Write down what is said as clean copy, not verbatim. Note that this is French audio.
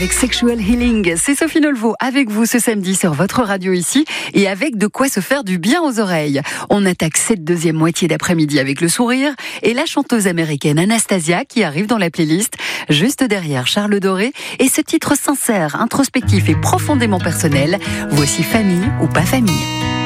Avec Sexual Healing, c'est Sophie Nolvo avec vous ce samedi sur votre radio ici et avec de quoi se faire du bien aux oreilles. On attaque cette deuxième moitié d'après-midi avec le sourire et la chanteuse américaine Anastasia qui arrive dans la playlist juste derrière Charles Doré et ce titre sincère, introspectif et profondément personnel. Voici Famille ou pas famille.